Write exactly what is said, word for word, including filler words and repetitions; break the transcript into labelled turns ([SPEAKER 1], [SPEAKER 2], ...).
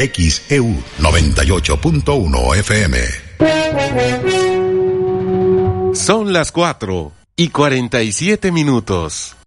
[SPEAKER 1] X E U noventa y ocho punto uno F M.
[SPEAKER 2] Son las cuatro y cuarenta y siete minutos.